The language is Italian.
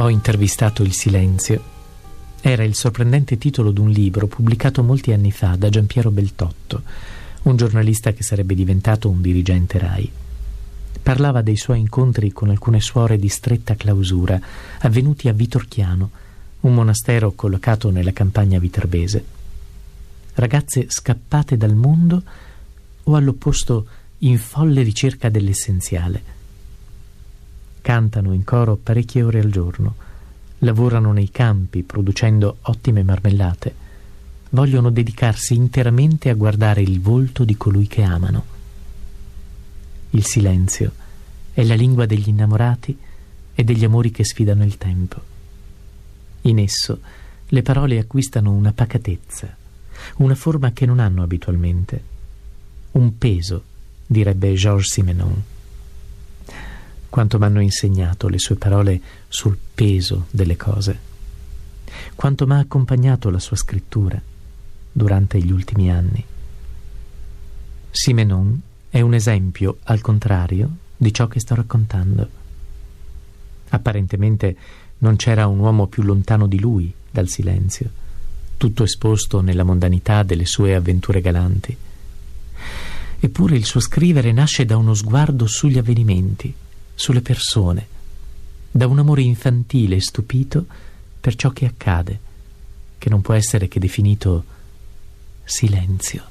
Ho intervistato il silenzio. Era il sorprendente titolo d'un libro pubblicato molti anni fa da Giampiero Beltotto, un giornalista che sarebbe diventato un dirigente Rai. Parlava dei suoi incontri con alcune suore di stretta clausura, avvenuti a Vitorchiano, un monastero collocato nella campagna viterbese. Ragazze scappate dal mondo o all'opposto in folle ricerca dell'essenziale. Cantano in coro parecchie ore al giorno, lavorano nei campi producendo ottime marmellate, vogliono dedicarsi interamente a guardare il volto di colui che amano. Il silenzio è la lingua degli innamorati e degli amori che sfidano il tempo. In esso le parole acquistano una pacatezza, una forma che non hanno abitualmente, un peso, direbbe Georges Simenon. Quanto m'hanno insegnato le sue parole sul peso delle cose, quanto m'ha accompagnato la sua scrittura durante gli ultimi anni. Simenon è un esempio, al contrario, di ciò che sto raccontando. Apparentemente non c'era un uomo più lontano di lui dal silenzio, tutto esposto nella mondanità delle sue avventure galanti. Eppure il suo scrivere nasce da uno sguardo sugli avvenimenti, sulle persone, da un amore infantile e stupito per ciò che accade, che non può essere che definito silenzio.